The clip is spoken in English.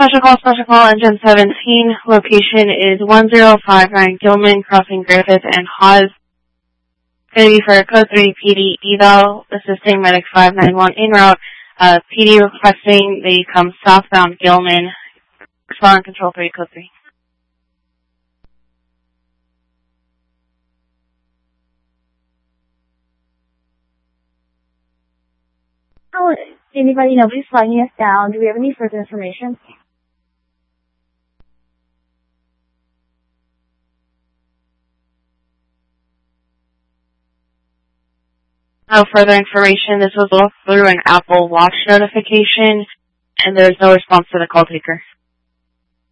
Special call, engine 17. Location is 1059 Gilman, crossing Griffith and Hawes. Going to be for a Code 3 PD eval, assisting Medic 591 en route. PD requesting they come southbound Gilman. Respond Control 3, Code 3. Oh, anybody know who's flagging us down? Do we have any further information? No further information. This was all through an Apple Watch notification, and there's no response to the call taker.